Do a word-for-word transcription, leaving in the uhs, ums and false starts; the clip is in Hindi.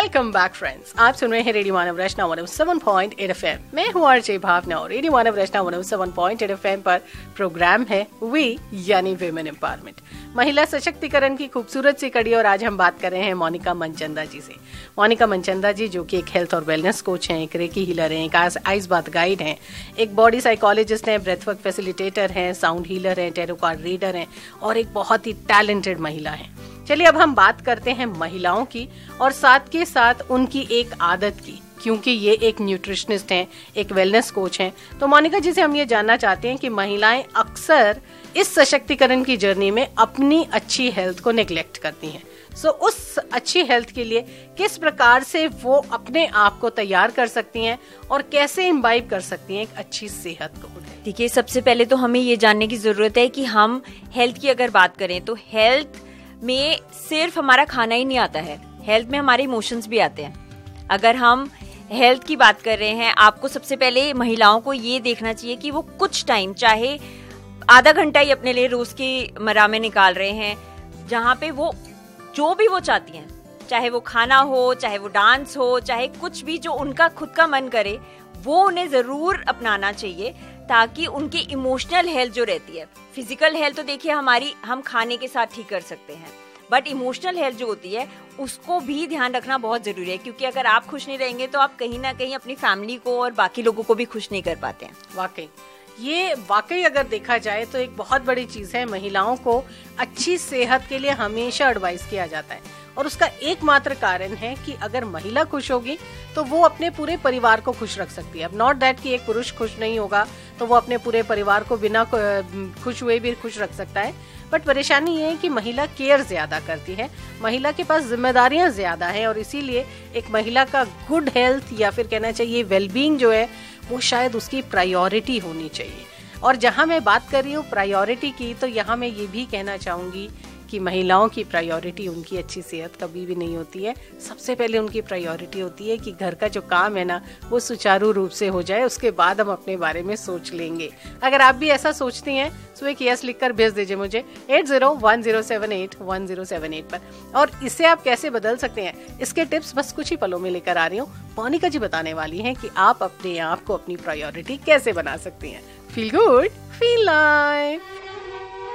वेलकम बैक फ्रेंड्स, आप सुन रहे हैं रेडियो मानव रचना one O seven point eight F M. मैं हूँ आरजे भावना और रेडियो मानव रचना one O seven point eight F M पर प्रोग्राम है वी यानी विमेन एम्पावरमेंट, महिला सशक्तिकरण की खूबसूरत सी कड़ी। और आज हम बात कर रहे हैं मोनिका मनचंदा जी से। मोनिका मनचंदा जी जो कि एक हेल्थ और वेलनेस कोच हैं, एक रेकी हीलर हैं, एक आइस बाथ गाइड हैं, एक बॉडी साइकोलॉजिस्ट हैं, ब्रेथवर्क फैसिलिटेटर हैं, साउंड हीलर हैं, टैरो कार्ड रीडर हैं और एक बहुत ही टैलेंटेड महिला है। चलिए अब हम बात करते हैं महिलाओं की और साथ के साथ उनकी एक आदत की, क्योंकि ये एक न्यूट्रिशनिस्ट हैं, एक वेलनेस कोच हैं। तो मोनिका जी से हम ये जानना चाहते हैं कि महिलाएं अक्सर इस सशक्तिकरण की जर्नी में अपनी अच्छी हेल्थ को नेग्लेक्ट करती हैं। सो so, उस अच्छी हेल्थ के लिए किस प्रकार से वो अपने आप को तैयार कर सकती हैं और कैसे इम्बाइब कर सकती हैं एक अच्छी सेहत को। देखिए, सबसे पहले तो हमें ये जानने की जरूरत है कि हम हेल्थ की अगर बात करें तो हेल्थ में सिर्फ हमारा खाना ही नहीं आता है, हेल्थ में हमारे इमोशंस भी आते हैं। अगर हम हेल्थ की बात कर रहे हैं, आपको सबसे पहले महिलाओं को ये देखना चाहिए कि वो कुछ टाइम, चाहे आधा घंटा ही अपने लिए रोज की मरा में निकाल रहे हैं, जहाँ पे वो जो भी वो चाहती हैं, चाहे वो खाना हो, चाहे वो डांस हो, चाहे कुछ भी जो उनका खुद का मन करे, वो उन्हें जरूर अपनाना चाहिए, ताकि उनकी इमोशनल हेल्थ जो रहती है, फिजिकल हेल्थ तो देखिए हमारी हम खाने के साथ ठीक कर सकते हैं, बट इमोशनल हेल्थ जो होती है उसको भी ध्यान रखना बहुत जरूरी है, क्योंकि अगर आप खुश नहीं रहेंगे तो आप कहीं ना कहीं अपनी फैमिली को और बाकी लोगों को भी खुश नहीं कर पाते हैं। वाकई ये वाकई अगर देखा जाए तो एक बहुत बड़ी चीज है। महिलाओं को अच्छी सेहत के लिए हमेशा एडवाइस किया जाता है और उसका एकमात्र कारण है कि अगर महिला खुश होगी तो वो अपने पूरे परिवार को खुश रख सकती है। अब नॉट दैट कि एक पुरुष खुश नहीं होगा तो वो अपने पूरे परिवार को बिना खुश हुए भी खुश रख सकता है, बट परेशानी ये है कि महिला केयर ज्यादा करती है, महिला के पास जिम्मेदारियां ज्यादा है और इसीलिए एक महिला का गुड हेल्थ या फिर कहना चाहिए वेलबींग जो है वो शायद उसकी प्रायोरिटी होनी चाहिए। और जहां मैं बात कर रही हूँ प्रायोरिटी की, तो यहाँ मैं ये भी कहना चाहूंगी कि महिलाओं की प्रायोरिटी उनकी अच्छी सेहत कभी भी नहीं होती है। सबसे पहले उनकी प्रायोरिटी होती है कि घर का जो काम है ना वो सुचारू रूप से हो जाए, उसके बाद हम अपने बारे में सोच लेंगे। अगर आप भी ऐसा सोचती हैं तो एक यस लिखकर भेज दीजिए मुझे eight zero one zero seven eight one zero seven eight पर। और इसे आप कैसे बदल सकते हैं, इसके टिप्स बस कुछ ही पलों में लेकर आ रही हूँ। मोनिका जी बताने वाली हैं कि आप अपने आप को अपनी प्रायोरिटी कैसे बना सकती हैं। Feel good, feel life.